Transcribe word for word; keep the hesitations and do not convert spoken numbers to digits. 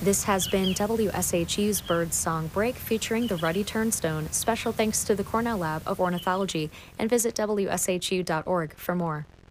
This has been W S H U's Bird Song Break featuring the ruddy turnstone. Special thanks to the Cornell Lab of Ornithology, and visit W S H U dot org for more.